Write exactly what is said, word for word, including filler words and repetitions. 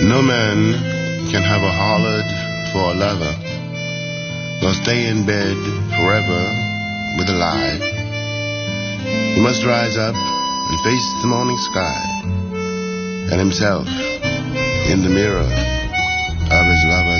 No man can have a harlot for a lover, nor stay in bed forever with a lie. He must rise up and face the morning sky, and himself in the mirror of his life.